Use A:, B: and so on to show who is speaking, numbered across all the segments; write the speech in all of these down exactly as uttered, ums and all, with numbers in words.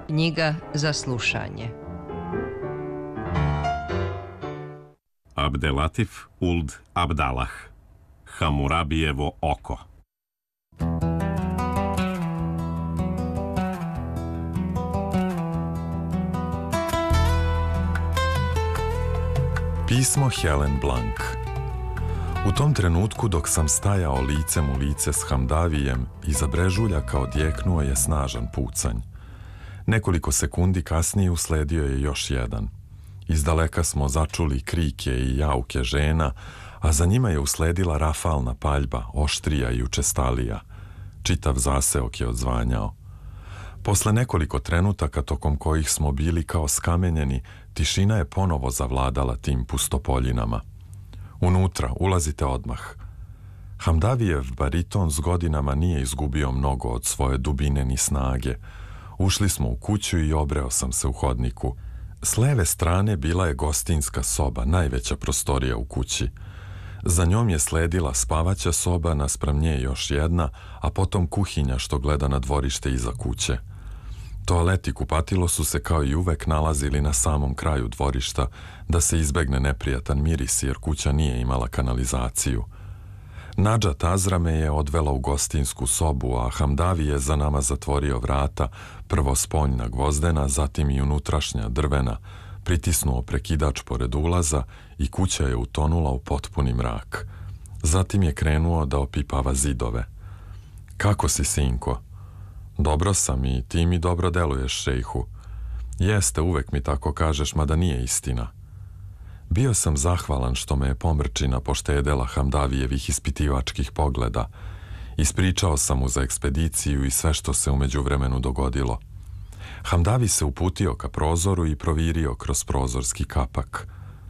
A: Knjiga za slušanje.
B: Abdelatif Uld Abdalah, Hamurabijevo oko.
C: Pismo Helen Blank. U tom trenutku dok sam stajao licem u lice s Hamdavijem, iza brežuljaka odjeknuo je snažan pucanj. Nekoliko sekundi kasnije usledio je još jedan. Izdaleka smo začuli krike i jauke žena, a za njima je usledila rafalna paljba, oštrija i učestalija. Čitav zaseok je odzvanjao. Posle nekoliko trenutaka tokom kojih smo bili kao skamenjeni, tišina je ponovo zavladala tim pustopoljinama. Unutra, ulazite odmah. Hamdavijev bariton s godinama nije izgubio mnogo od svoje dubine ni snage. Ušli smo u kuću i obreo sam se u hodniku. S leve strane bila je gostinska soba, najveća prostorija u kući. Za njom je sledila spavaća soba, naspram nje još jedna, a potom kuhinja što gleda na dvorište iza kuće. Toalet i kupatilo su se kao i uvek nalazili na samom kraju dvorišta, da se izbegne neprijatan miris jer kuća nije imala kanalizaciju. Nadžat Azra me je odvela u gostinsku sobu, a Hamdavi je za nama zatvorio vrata, prvo spoljna gvozdena, zatim i unutrašnja drvena, pritisnuo prekidač pored ulaza i kuća je utonula u potpuni mrak. Zatim je krenuo da opipava zidove. Kako si, sinko? Dobro sam i ti mi dobro deluješ, šejhu. Jeste, uvek mi tako kažeš, mada nije istina. Bio sam zahvalan što me je pomrčina poštedela Hamdavijevih ispitivačkih pogleda. Ispričao sam mu za ekspediciju i sve što se u međuvremenu dogodilo. Hamdavi se uputio ka prozoru i provirio kroz prozorski kapak.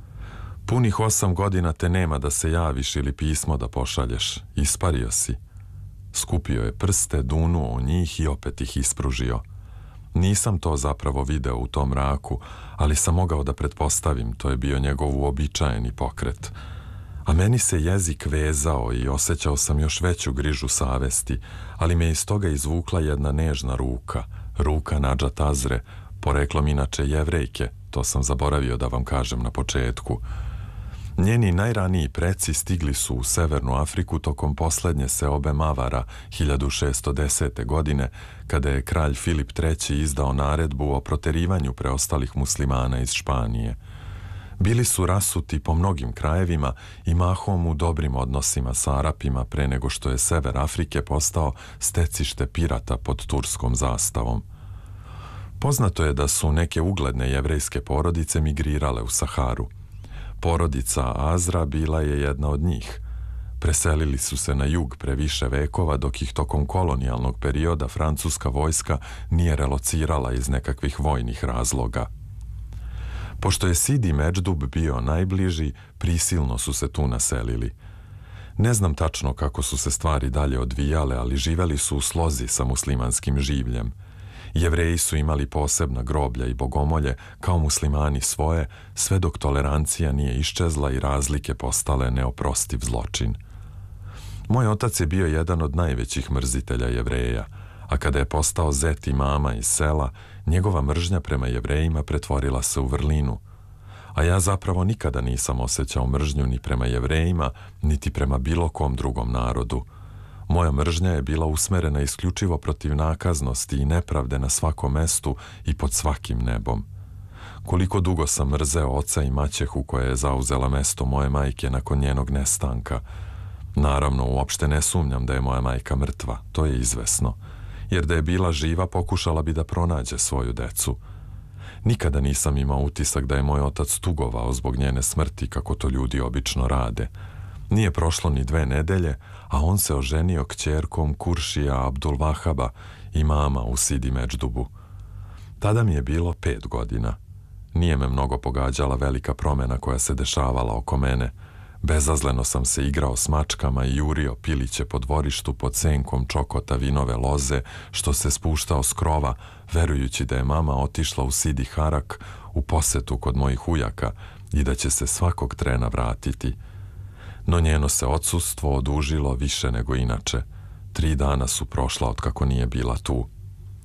C: Punih osam godina te nema da se javiš ili pismo da pošalješ. Ispario si. Skupio je prste, dunuo u njih i opet ih ispružio. Nisam to zapravo video u tom mraku, ali sam mogao da pretpostavim, to je bio njegov uobičajeni pokret. A meni se jezik vezao i osjećao sam još veću grižu savesti, ali me iz toga izvukla jedna nežna ruka, ruka Nadžat Azre, poreklom inače Jevrejke, to sam zaboravio da vam kažem na početku. Njeni najraniji preci stigli su u Severnu Afriku tokom poslednje seobe Mavara hiljadu šesto desete. godine, kada je kralj Filip treći izdao naredbu o proterivanju preostalih muslimana iz Španije. Bili su rasuti po mnogim krajevima i mahom u dobrim odnosima sa Arapima pre nego što je sever Afrike postao stecište pirata pod turskom zastavom. Poznato je da su neke ugledne jevrejske porodice migrirale u Saharu. Porodica Azra bila je jedna od njih. Preselili su se na jug pre više vekova, dok ih tokom kolonijalnog perioda francuska vojska nije relocirala iz nekakvih vojnih razloga. Pošto je Sidi Međdub bio najbliži, prisilno su se tu naselili. Ne znam tačno kako su se stvari dalje odvijale, ali živeli su u slozi sa muslimanskim življem. Jevreji su imali posebna groblja i bogomolje, kao muslimani svoje, sve dok tolerancija nije iščezla i razlike postale neoprostiv zločin. Moj otac je bio jedan od najvećih mrzitelja Jevreja, a kada je postao zet imama iz sela, njegova mržnja prema Jevrejima pretvorila se u vrlinu. A ja zapravo nikada nisam osjećao mržnju ni prema Jevrejima, niti prema bilo kom drugom narodu. Moja mržnja je bila usmerena isključivo protiv nakaznosti i nepravde na svakom mestu i pod svakim nebom. Koliko dugo sam mrzeo oca i maćehu koja je zauzela mesto moje majke nakon njenog nestanka. Naravno, uopšte ne sumnjam da je moja majka mrtva, to je izvesno. Jer da je bila živa, pokušala bi da pronađe svoju decu. Nikada nisam imao utisak da je moj otac tugovao zbog njene smrti, kako to ljudi obično rade. Nije prošlo ni dve nedelje, a on se oženio kćerkom Kuršija Abdulvahaba, imama u Sidi Međdubu. Tada mi je bilo pet godina. Nije me mnogo pogađala velika promjena koja se dešavala oko mene. Bezazleno sam se igrao s mačkama i jurio piliće po dvorištu pod senkom čokota vinove loze, što se spuštao s krova, verujući da je mama otišla u Sidi Harak u posetu kod mojih ujaka i da će se svakog trena vratiti. No njeno se odsustvo odužilo više nego inače. Tri dana su prošla od kako nije bila tu.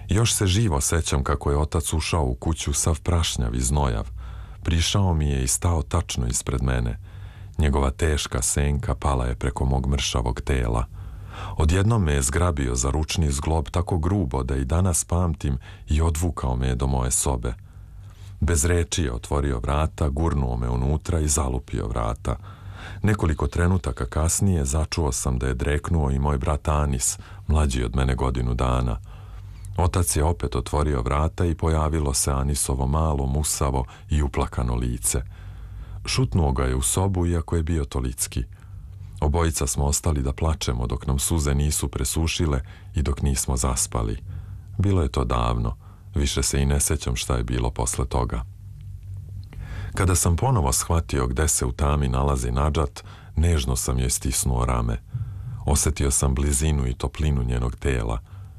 C: Još se živo sećam kako je otac ušao u kuću sav prašnjav i znojav. Prišao mi je i stao tačno ispred mene. Njegova teška senka pala je preko mog mršavog tela. Odjednom me je zgrabio za ručni zglob tako grubo da i danas pamtim i odvukao me je do moje sobe. Bez reči je otvorio vrata, gurnuo me unutra i zalupio vrata. Nekoliko trenutaka kasnije začuo sam da je dreknuo i moj brat Anis, mlađi od mene godinu dana. Otac je opet otvorio vrata i pojavilo se Anisovo malo, musavo i uplakano lice. Šutnuo ga je u sobu, iako je bio tolicki. Obojica smo ostali da plačemo dok nam suze nisu presušile i dok nismo zaspali. Bilo je to davno, više se i ne sećam šta je bilo posle toga. Kada sam ponovo shvatio gde se u tami nalazi Nadžat, nežno sam joj stisnuo rame. Osetio sam blizinu i toplinu njenog tela.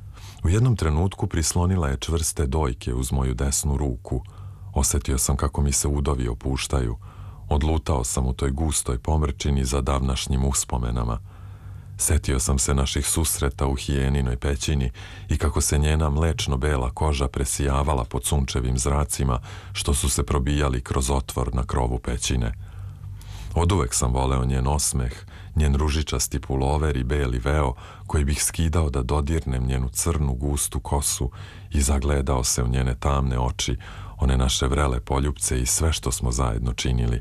C: U jednom trenutku prislonila je čvrste dojke uz moju desnu ruku. Osetio sam kako mi se udovi opuštaju. Odlutao sam u toj gustoj pomrčini za davnašnjim uspomenama. Setio sam se naših susreta u Hijeninoj pećini i kako se njena mlečno-bela koža presijavala pod sunčevim zracima što su se probijali kroz otvor na krovu pećine. Oduvek sam voleo njen osmeh, njen ružičasti pulover i beli veo koji bih skidao da dodirnem njenu crnu gustu kosu i zagledao se u njene tamne oči, one naše vrele poljupce i sve što smo zajedno činili.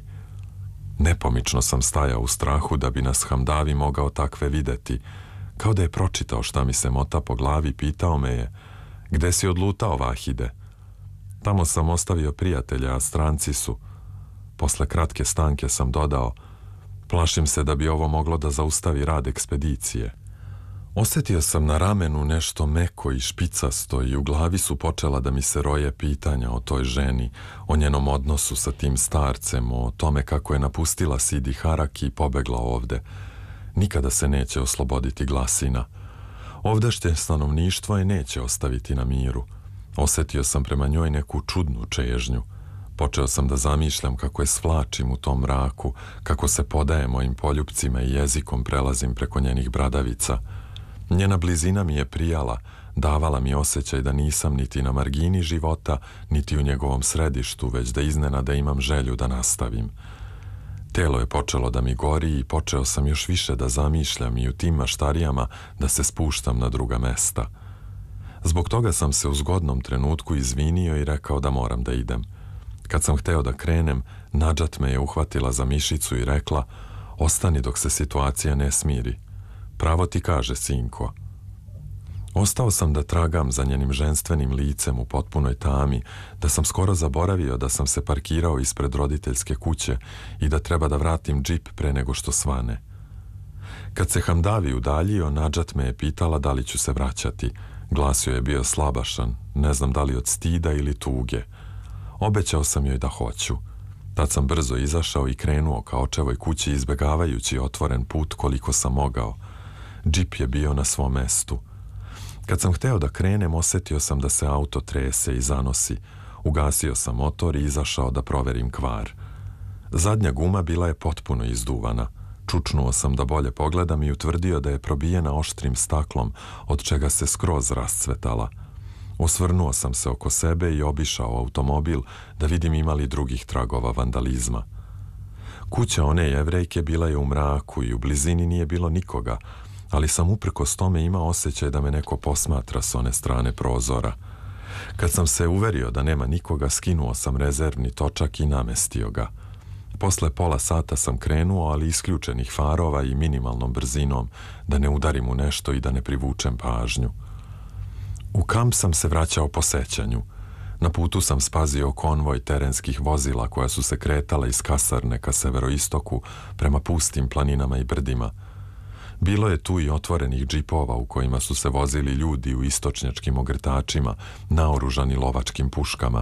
C: Nepomično sam stajao u strahu da bi nas Hamdavi mogao takve videti. Kao da je pročitao šta mi se mota po glavi, pitao me je: "Gde si odlutao, Vahide?" "Tamo sam ostavio prijatelja, a stranci su." Posle kratke stanke sam dodao: "Plašim se da bi ovo moglo da zaustavi rad ekspedicije." Osetio sam na ramenu nešto meko i špicasto i u glavi su počela da mi se roje pitanja o toj ženi, o njenom odnosu sa tim starcem, o tome kako je napustila Sidi Harak i pobegla ovde. Nikada se neće osloboditi glasina. Ovdašnje stanovništvo je neće ostaviti na miru. Osetio sam prema njoj neku čudnu čežnju. Počeo sam da zamišljam kako je svlačim u tom mraku, kako se podaje mojim poljupcima i jezikom prelazim preko njenih bradavica. Njena blizina mi je prijala, davala mi osjećaj da nisam niti na margini života, niti u njegovom središtu, već da iznenada imam želju da nastavim. Telo je počelo da mi gori i počeo sam još više da zamišljam i u tim maštarijama da se spuštam na druga mesta. Zbog toga sam se u zgodnom trenutku izvinio i rekao da moram da idem. Kad sam hteo da krenem, Nadžat me je uhvatila za mišicu i rekla: "Ostani dok se situacija ne smiri." "Pravo ti kaže, sinko." Ostao sam da tragam za njenim ženstvenim licem u potpunoj tami, da sam skoro zaboravio da sam se parkirao ispred roditeljske kuće i da treba da vratim džip pre nego što svane. Kad se Hamdavi udaljio, Nadžat me je pitala da li ću se vraćati. Glas joj je bio slabašan, ne znam da li od stida ili tuge. Obećao sam joj da hoću. Tad sam brzo izašao i krenuo ka očevoj kući, izbegavajući otvoren put koliko sam mogao. Džip je bio na svom mestu. Kad sam hteo da krenem, osetio sam da se auto trese i zanosi. Ugasio sam motor i izašao da proverim kvar. Zadnja guma bila je potpuno izduvana. Čučnuo sam da bolje pogledam i utvrdio da je probijena oštrim staklom, od čega se skroz rascvetala. Osvrnuo sam se oko sebe i obišao automobil da vidim ima li drugih tragova vandalizma. Kuća one Jevrejke bila je u mraku i u blizini nije bilo nikoga, ali sam uprkos tome imao osjećaj da me neko posmatra s one strane prozora. Kad sam se uverio da nema nikoga, skinuo sam rezervni točak i namestio ga. Posle pola sata sam krenuo, ali isključenih farova i minimalnom brzinom, da ne udarim u nešto i da ne privučem pažnju. U kamp sam se vraćao po sećanju. Na putu sam spazio konvoj terenskih vozila koja su se kretala iz kasarne ka severoistoku prema pustim planinama i brdima. Bilo je tu i otvorenih džipova u kojima su se vozili ljudi u istočnjačkim ogrtačima, naoružani lovačkim puškama.